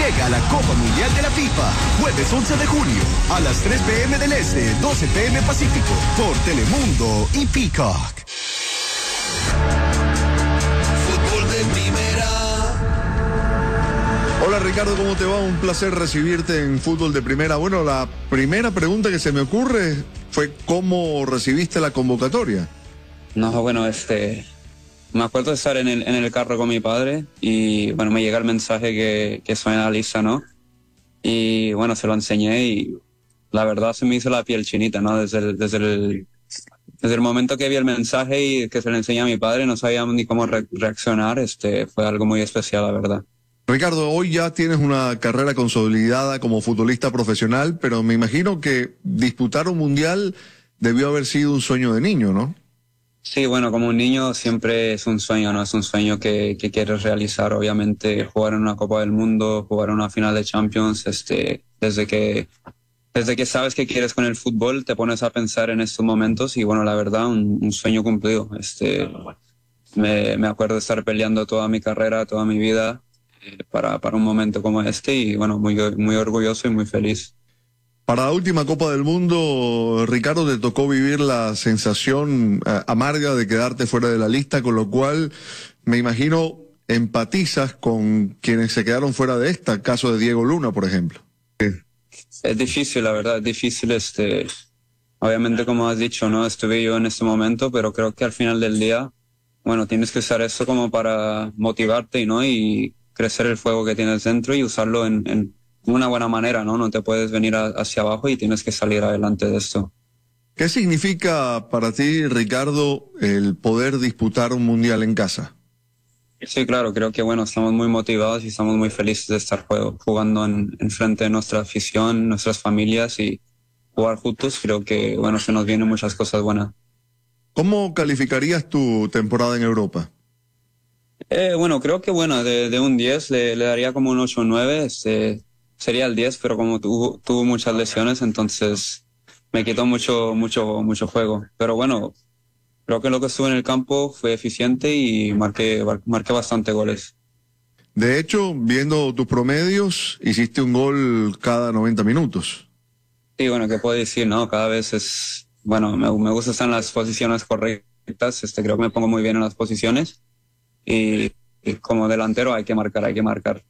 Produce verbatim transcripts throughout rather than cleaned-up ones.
Llega a la Copa Mundial de la FIFA, jueves once de junio, a las tres p m del Este, doce p m Pacífico, por Telemundo y Peacock. Fútbol de primera. Hola Ricardo, ¿cómo te va? Un placer recibirte en Fútbol de Primera. Bueno, la primera pregunta que se me ocurre fue ¿cómo recibiste la convocatoria? No, bueno, este... me acuerdo de estar en el, en el carro con mi padre y, bueno, me llega el mensaje que, que soy analista, ¿no? Y, bueno, se lo enseñé y la verdad se me hizo la piel chinita, ¿no? Desde el, desde el, desde el momento que vi el mensaje y que se lo enseñé a mi padre, no sabíamos ni cómo re- reaccionar, este, fue algo muy especial, la verdad. Ricardo, hoy ya tienes una carrera consolidada como futbolista profesional, pero me imagino que disputar un mundial debió haber sido un sueño de niño, ¿no? Sí, bueno, como un niño siempre es un sueño, ¿no? Es un sueño que, que quieres realizar, obviamente, jugar en una Copa del Mundo, jugar en una final de Champions, este, desde que, desde que sabes que quieres con el fútbol, te pones a pensar en estos momentos y, bueno, la verdad, un, un sueño cumplido. Este, me, me acuerdo de estar peleando toda mi carrera, toda mi vida, eh, para, para un momento como este y, bueno, muy, muy orgulloso y muy feliz. Para la última Copa del Mundo, Ricardo, te tocó vivir la sensación eh, amarga de quedarte fuera de la lista, con lo cual me imagino empatizas con quienes se quedaron fuera de esta, caso de Diego Luna, por ejemplo. Es difícil, la verdad, es difícil, este, obviamente como has dicho, no estuve yo en este momento, pero creo que al final del día, bueno, tienes que usar eso como para motivarte, ¿no? Y crecer el fuego que tienes dentro y usarlo en, en una buena manera, ¿no? No te puedes venir a, hacia abajo y tienes que salir adelante de esto. ¿Qué significa para ti, Ricardo, el poder disputar un mundial en casa? Sí, claro, creo que bueno, estamos muy motivados y estamos muy felices de estar juego, jugando en, en frente de nuestra afición, nuestras familias y jugar juntos. Creo que bueno, se nos vienen muchas cosas buenas. ¿Cómo calificarías tu temporada en Europa? Eh, bueno, creo que bueno, de, de un diez le, le daría como un ocho o nueve, este, sería el diez, pero como tuvo, tuvo muchas lesiones, entonces me quitó mucho, mucho, mucho juego. Pero bueno, creo que lo que estuve en el campo fue eficiente y marqué, marqué bastante goles. De hecho, viendo tus promedios, hiciste un gol cada noventa minutos. Sí, bueno, ¿qué puedo decir? No, cada vez es, bueno, me, me gusta estar en las posiciones correctas, este, creo que me pongo muy bien en las posiciones y, y como delantero hay que marcar, hay que marcar.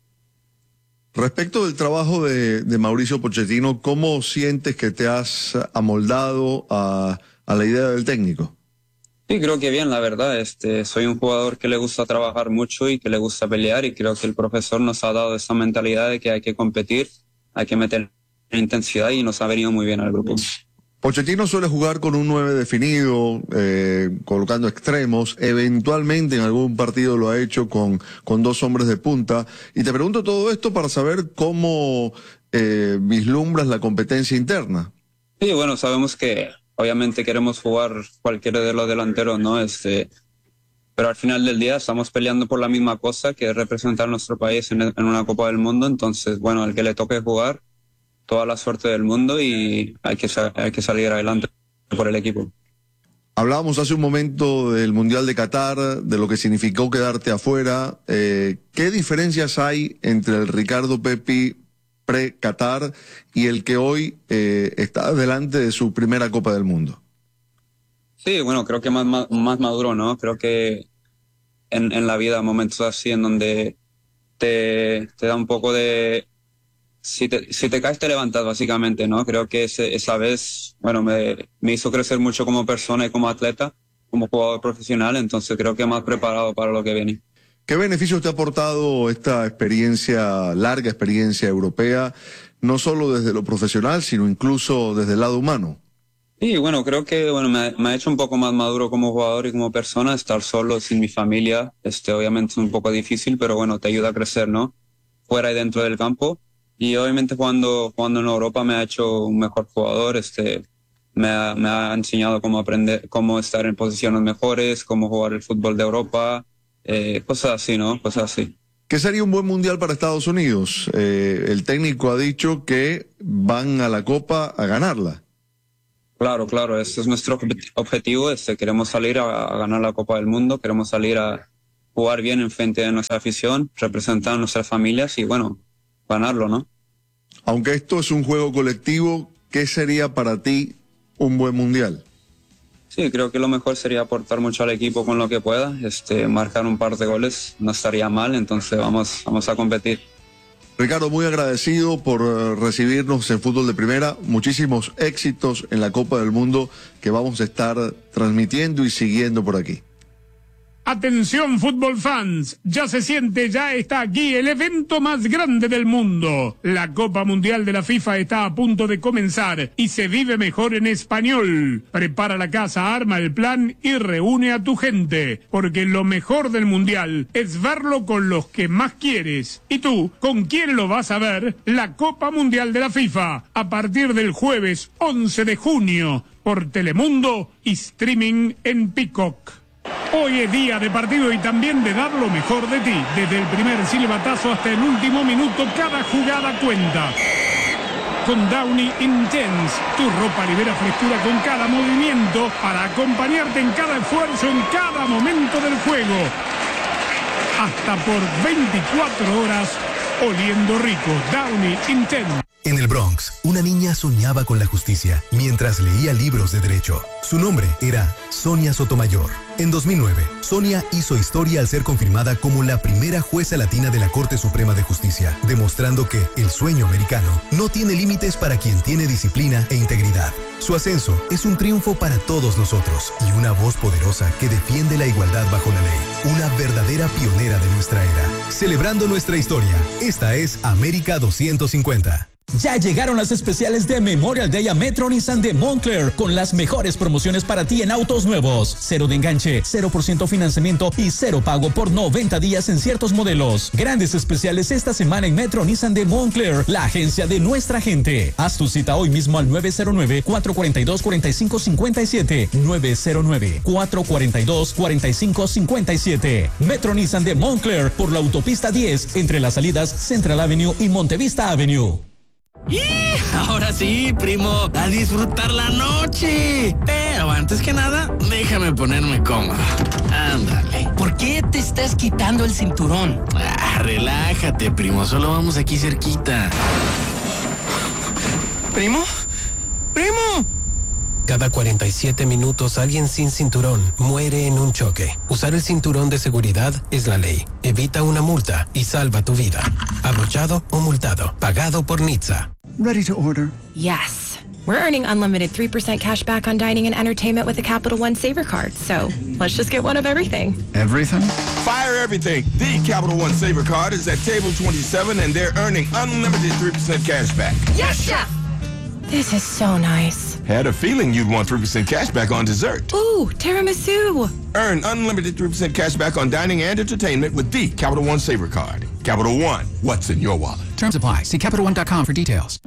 Respecto del trabajo de, de Mauricio Pochettino, ¿cómo sientes que te has amoldado a, a la idea del técnico? Sí, creo que bien, la verdad. Este, soy un jugador que le gusta trabajar mucho y que le gusta pelear y creo que el profesor nos ha dado esa mentalidad de que hay que competir, hay que meter intensidad y nos ha venido muy bien al grupo. Pochettino suele jugar con un nueve definido, eh, colocando extremos, eventualmente en algún partido lo ha hecho con, con dos hombres de punta, y te pregunto todo esto para saber cómo eh, vislumbras la competencia interna. Sí, bueno, sabemos que obviamente queremos jugar cualquiera de los delanteros, ¿no? Este, pero al final del día estamos peleando por la misma cosa, que es representar a nuestro país en, en una Copa del Mundo, entonces, bueno, al que le toque jugar, toda la suerte del mundo y hay que, hay que salir adelante por el equipo. Hablábamos hace un momento del Mundial de Qatar, de lo que significó quedarte afuera. Eh, ¿Qué diferencias hay entre el Ricardo Pepi pre-Qatar y el que hoy eh, está delante de su primera Copa del Mundo? Sí, bueno, creo que más, más, más maduro, ¿no? Creo que en, en la vida momentos así en donde te, te da un poco de... Si te, si te caes te levantas básicamente, ¿no? Creo que ese, esa vez, bueno, me, me hizo crecer mucho como persona y como atleta, como jugador profesional, entonces creo que más preparado para lo que viene. ¿Qué beneficios te ha aportado esta experiencia, larga experiencia europea, no solo desde lo profesional, sino incluso desde el lado humano? Sí, bueno, creo que bueno, me, me ha hecho un poco más maduro como jugador y como persona, estar solo sin mi familia, este, obviamente es un poco difícil, pero bueno, te ayuda a crecer, ¿no? Fuera y dentro del campo. Y obviamente jugando, jugando en Europa me ha hecho un mejor jugador, este, me ha, me ha enseñado cómo aprender, cómo estar en posiciones mejores, cómo jugar el fútbol de Europa, eh, cosas así, ¿no? Cosas así. ¿Qué sería un buen mundial para Estados Unidos? Eh, el técnico ha dicho que van a la Copa a ganarla. Claro, claro, ese es nuestro objetivo, este, queremos salir a, a ganar la Copa del Mundo, queremos salir a jugar bien en frente de nuestra afición, representar a nuestras familias y bueno, ganarlo, ¿no? Aunque esto es un juego colectivo, ¿qué sería para ti un buen mundial? Sí, creo que lo mejor sería aportar mucho al equipo con lo que pueda, este, marcar un par de goles, no estaría mal, entonces vamos, vamos a competir. Ricardo, muy agradecido por recibirnos en Fútbol de Primera. Muchísimos éxitos en la Copa del Mundo que vamos a estar transmitiendo y siguiendo por aquí. Atención fútbol fans, ya se siente, ya está aquí el evento más grande del mundo. La Copa Mundial de la FIFA está a punto de comenzar y se vive mejor en español. Prepara la casa, arma el plan y reúne a tu gente, porque lo mejor del Mundial es verlo con los que más quieres. ¿Y tú, con quién lo vas a ver? La Copa Mundial de la FIFA, a partir del jueves once de junio, por Telemundo y streaming en Peacock. Hoy es día de partido y también de dar lo mejor de ti. Desde el primer silbatazo hasta el último minuto, cada jugada cuenta. Con Downy Intense, tu ropa libera frescura con cada movimiento para acompañarte en cada esfuerzo, en cada momento del juego. Hasta por veinticuatro horas, oliendo rico. Downy Intense. En el Bronx, una niña soñaba con la justicia mientras leía libros de derecho. Su nombre era Sonia Sotomayor. En dos mil nueve, Sonia hizo historia al ser confirmada como la primera jueza latina de la Corte Suprema de Justicia, demostrando que el sueño americano no tiene límites para quien tiene disciplina e integridad. Su ascenso es un triunfo para todos nosotros y una voz poderosa que defiende la igualdad bajo la ley. Una verdadera pionera de nuestra era. Celebrando nuestra historia, esta es América doscientos cincuenta. Ya llegaron las especiales de Memorial Day a Metro Nissan de Montclair con las mejores promociones para ti en autos nuevos. Cero de enganche, cero por ciento financiamiento y cero pago por noventa días en ciertos modelos. Grandes especiales esta semana en Metro Nissan de Montclair, la agencia de nuestra gente. Haz tu cita hoy mismo al nueve cero nueve, cuatro cuatro dos, cuatro cinco cinco siete. nueve cero nueve, cuatro cuatro dos, cuatro cinco cinco siete. Metro Nissan de Montclair por la autopista diez entre las salidas Central Avenue y Montevista Avenue. ¡Y! Ahora sí, primo, a disfrutar la noche. Pero antes que nada, déjame ponerme cómodo. Ándale. ¿Por qué te estás quitando el cinturón? Ah, relájate, primo, solo vamos aquí cerquita. ¿Primo? ¡Primo! Cada cuarenta y siete minutos alguien sin cinturón muere en un choque. Usar el cinturón de seguridad es la ley. Evita una multa y salva tu vida. Abrochado o multado. Pagado por N H T S A. Ready to order? Yes. We're earning unlimited three percent cash back on dining and entertainment with a Capital One Saver card. So let's just get one of everything. Everything? Fire everything. The Capital One Saver card is at table twenty-seven and they're earning unlimited three percent cash back. Yes, chef! This is so nice. Had a feeling you'd want three percent cash back on dessert. Ooh, tiramisu. Earn unlimited three percent cash back on dining and entertainment with the Capital One Saver card. Capital One, what's in your wallet? Terms apply. See Capital One dot com for details.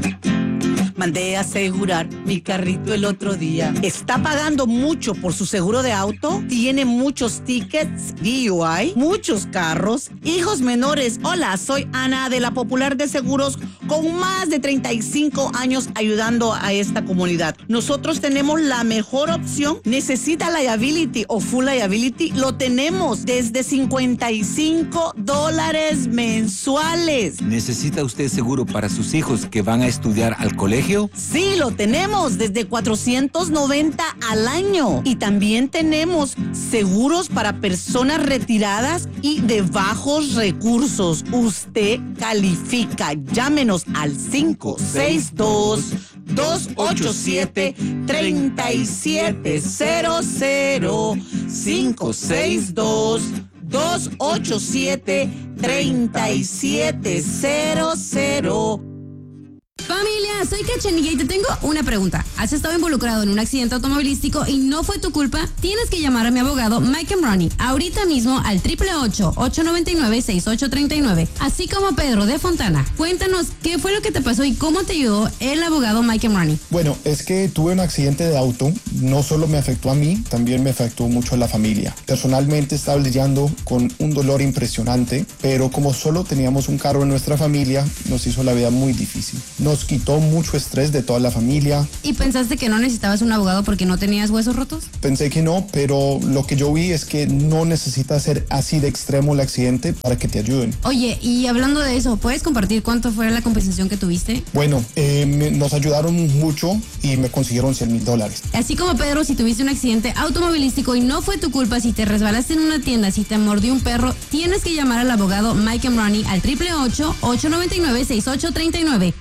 Mandé a asegurar mi carrito el otro día. ¿Está pagando mucho por su seguro de auto? ¿Tiene muchos tickets, D U I, muchos carros, hijos menores? Hola, soy Ana de la Popular de Seguros con más de treinta y cinco años ayudando a esta comunidad. Nosotros tenemos la mejor opción. ¿Necesita liability o full liability? Lo tenemos desde cincuenta y cinco dólares mensuales. ¿Necesita usted seguro para sus hijos que van a estudiar al colegio? Sí, lo tenemos desde cuatrocientos noventa al año. Y también tenemos seguros para personas retiradas y de bajos recursos. Usted califica. Llámenos al cinco seis dos, dos ocho siete, tres siete cero cero. cinco seis dos, dos ocho siete, tres siete cero cero. Familia, soy Cachanilla y te tengo una pregunta. ¿Has estado involucrado en un accidente automovilístico y no fue tu culpa? Tienes que llamar a mi abogado Mike Ronnie ahorita mismo al triple ocho, ocho nueve nueve, seis ocho tres nueve, así como Pedro de Fontana. Cuéntanos qué fue lo que te pasó y cómo te ayudó el abogado Mike Ronnie. Bueno, es que tuve un accidente de auto. No solo me afectó a mí, también me afectó mucho a la familia. Personalmente estaba lidiando con un dolor impresionante, pero como solo teníamos un carro en nuestra familia, nos hizo la vida muy difícil. Nos quitó mucho estrés de toda la familia. ¿Y pensaste que no necesitabas un abogado porque no tenías huesos rotos? Pensé que no, pero lo que yo vi es que no necesita ser así de extremo el accidente para que te ayuden. Oye, y hablando de eso, ¿puedes compartir cuánto fue la compensación que tuviste? Bueno, eh, me, nos ayudaron mucho y me consiguieron cien mil dólares. Así como Pedro, si tuviste un accidente automovilístico y no fue tu culpa, si te resbalaste en una tienda, si te mordió un perro, tienes que llamar al abogado Mike Ronnie al triple ocho, ocho nueve nueve, seis ocho tres nueve.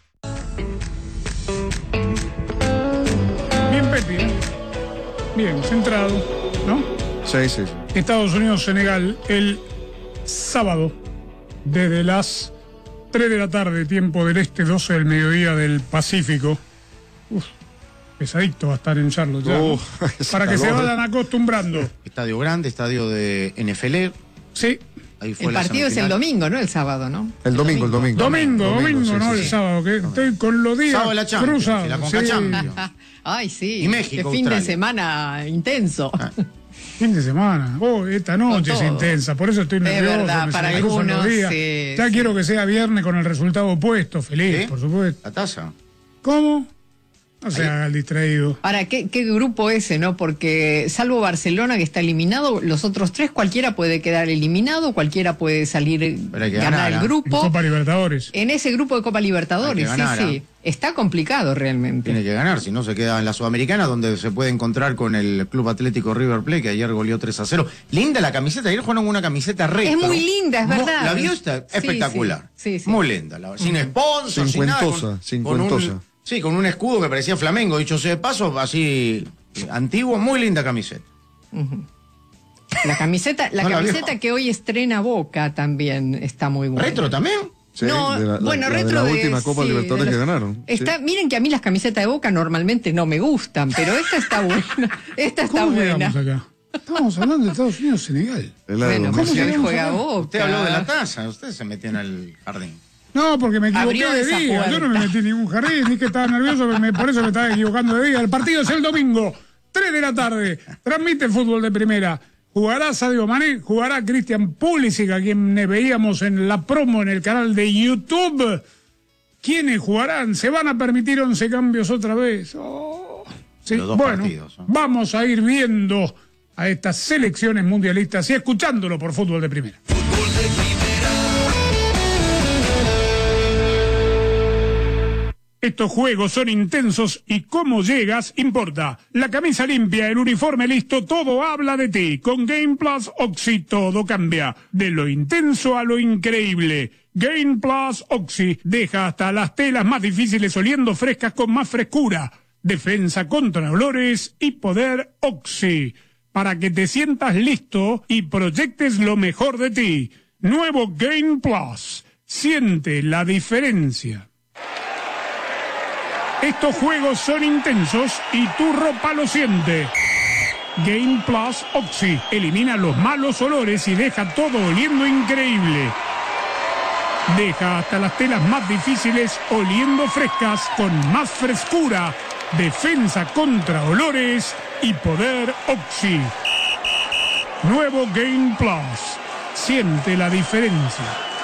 Bien, Pepe, ¿eh? Bien, centrado, ¿no? Sí, sí. Estados Unidos-Senegal el sábado, desde las tres de la tarde, tiempo del este, doce del mediodía del Pacífico. Uf, pesadito va a estar en Charlotte ya, uh, ¿no? Para que se vayan acostumbrando. Estadio grande, estadio de N F L. Sí. Ahí fue el la partido es el domingo, ¿no? El sábado, ¿no? El domingo, el domingo. Domingo, domingo, Domingo, sí, no sí, el sí. sábado, que estoy con los días Sábado de la Champions, cruzados. y la Conca Sí. Champions. Ay, sí. Y México, Qué fin de Australia. semana intenso. Ah. Fin de semana. Oh, esta noche es todo. intensa, por eso estoy Es nervioso. verdad, me para se me cruzan los algunos, días. sí, Ya sí. quiero que sea viernes con el resultado opuesto, feliz, ¿Sí? por supuesto. La taza. ¿Cómo? No se haga el distraído. Ahora, ¿qué, qué grupo ese, no? Porque salvo Barcelona, que está eliminado, los otros tres, cualquiera puede quedar eliminado, cualquiera puede salir, Pero hay que ganar ganar, el ¿eh? grupo. Copa Libertadores. En ese grupo de Copa Libertadores, Hay que ganar, sí, ¿eh? sí. Está complicado realmente. Tiene que ganar, si no se queda en la Sudamericana, donde se puede encontrar con el Club Atlético River Plate, que ayer goleó tres a cero. Linda la camiseta, ayer jugaron una camiseta retro. Es muy linda, es Mo- verdad. La vio, está Sí, espectacular. sí, sí, sí. Muy linda. La- sin sponsor, sin nada. Cincuentosa, con- cincuentosa. con un- Sí, con un escudo que parecía Flamengo, dicho sea de paso, así eh, antiguo, muy linda camiseta. La camiseta, la No la camiseta vio. que hoy estrena Boca también está muy buena. ¿Retro también? Sí, No, de la, bueno, la- la de retro la de- última Copa sí, Libertadores de que los- ganaron. Está, Sí. miren que a mí las camisetas de Boca normalmente no me gustan, pero esta está buena. Esta está ¿Cómo buena. llegamos acá? Estamos hablando de Estados Unidos-Senegal. Es la de Bueno, dos mil ¿cómo siete. se llegamos juega acá? Boca? Usted habló de la taza, usted se metió en el jardín. No, porque me equivoqué Abrió de esa día. Yo no me puerta. metí en ningún jardín, ni que estaba nervioso, pero me- por eso me estaba equivocando de día. El partido es el domingo, tres de la tarde. Transmite el fútbol de primera. Jugará Sadio Mané, jugará Christian Pulisic, a quien veíamos en la promo en el canal de YouTube. ¿Quiénes jugarán? ¿Se van a permitir once cambios otra vez? Oh, sí. Los dos Bueno, partidos, ¿no? vamos a ir viendo a estas selecciones mundialistas y escuchándolo por fútbol de primera. Estos juegos son intensos y cómo llegas importa. La camisa limpia, el uniforme listo, todo habla de ti. Con Game Plus Oxy todo cambia. De lo intenso a lo increíble. Game Plus Oxy deja hasta las telas más difíciles oliendo frescas con más frescura. Defensa contra olores y poder Oxy. Para que te sientas listo y proyectes lo mejor de ti. Nuevo Game Plus. Siente la diferencia. Estos juegos son intensos y tu ropa lo siente. Game Plus Oxy elimina los malos olores y deja todo oliendo increíble. Deja hasta las telas más difíciles oliendo frescas con más frescura, defensa contra olores y poder Oxy. Nuevo Game Plus. Siente la diferencia.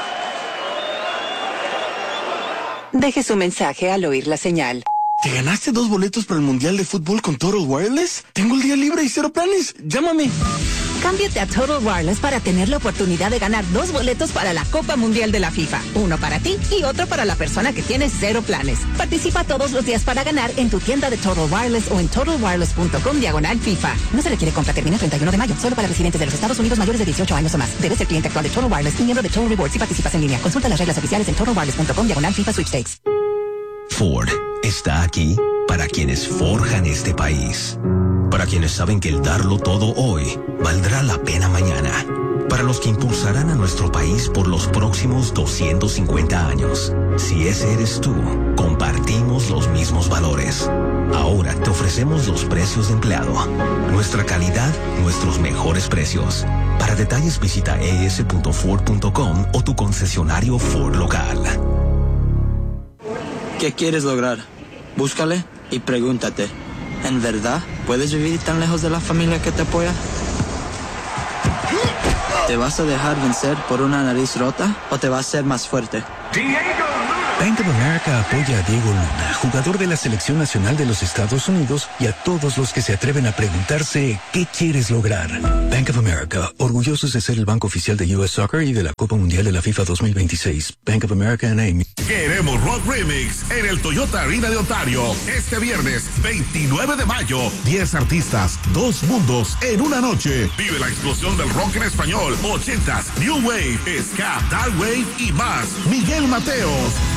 Deje su mensaje al oír la señal. ¿Te ganaste dos boletos para el Mundial de Fútbol con Total Wireless? Tengo el día libre y cero planes. Llámame. Cámbiate a Total Wireless para tener la oportunidad de ganar dos boletos para la Copa Mundial de la FIFA. Uno para ti y otro para la persona que tiene cero planes. Participa todos los días para ganar en tu tienda de Total Wireless o en total wireless punto com diagonal FIFA. No se requiere compra. Termina el treinta y uno de mayo. Solo para residentes de los Estados Unidos mayores de dieciocho años o más. Debes ser cliente actual de Total Wireless y miembro de Total Rewards si participas en línea. Consulta las reglas oficiales en total wireless punto com diagonal FIFA Sweepstakes. Ford está aquí para quienes forjan este país. Para quienes saben que el darlo todo hoy valdrá la pena mañana. Para los que impulsarán a nuestro país por los próximos doscientos cincuenta años. Si ese eres tú, compartimos los mismos valores. Ahora te ofrecemos los precios de empleado. Nuestra calidad, nuestros mejores precios. Para detalles visita e s punto ford punto com o tu concesionario Ford local. ¿Qué quieres lograr? Búscale y pregúntate. ¿En verdad puedes vivir tan lejos de la familia que te apoya? ¿Te vas a dejar vencer por una nariz rota o te vas a ser más fuerte? Diego Luna Bank of America apoya a Diego Luna, jugador de la Selección Nacional de los Estados Unidos, y a todos los que se atreven a preguntarse ¿qué quieres lograr? Bank of America, orgullosos de ser el banco oficial de U S Soccer y de la Copa Mundial de la FIFA dos mil veintiséis. Bank of America N A. Queremos Rock Remix en el Toyota Arena de Ontario. Este viernes veintinueve de mayo. diez artistas, dos mundos en una noche. Vive la explosión del rock en español, ochentas, New Wave, Ska, Dark Wave y más. Miguel Mateos.